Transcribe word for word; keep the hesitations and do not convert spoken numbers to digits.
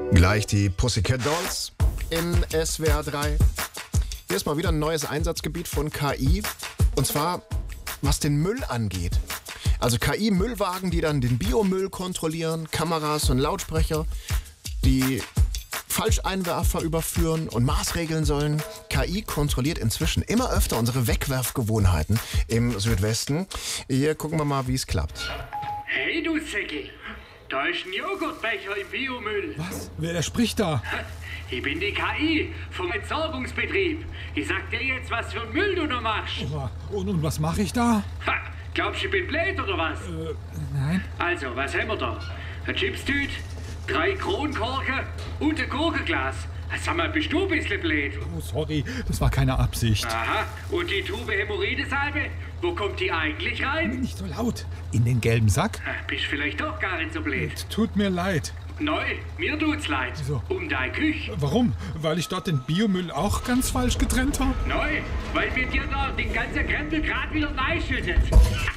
Gleich die Pussycat Dolls in S W R drei. Hier ist mal wieder ein neues Einsatzgebiet von K I. Und zwar, was den Müll angeht. Also K I-Müllwagen, die dann den Biomüll kontrollieren, Kameras und Lautsprecher, die Falscheinwerfer überführen und maßregeln sollen. K I kontrolliert inzwischen immer öfter unsere Wegwerfgewohnheiten im Südwesten. Hier gucken wir mal, wie es klappt. Hey du Säckel, da ist ein Joghurtbecher im Biomüll. Was? Wer spricht da? Ich bin die K I vom Entsorgungsbetrieb. Ich sag dir jetzt, was für Müll du noch machst. Und, und was mache ich da? Ha, glaubst du, ich bin blöd oder was? Äh, nein. Also, was haben wir da? Ein Chipstüt, drei Kronkorken und ein Gurkenglas. Sag mal, bist du ein bisschen blöd? Oh, sorry, das war keine Absicht. Aha, und die Tube Hämorrhoidesalbe? Wo kommt die eigentlich rein? Nicht so laut. In den gelben Sack? Ha, bist vielleicht doch gar nicht so blöd. Tut mir leid. Neu, mir tut's leid. Wieso? Um deine Küche. Warum? Weil ich dort den Biomüll auch ganz falsch getrennt habe? Neu, weil wir dir da den ganzen Krempel grad wieder neischüttet.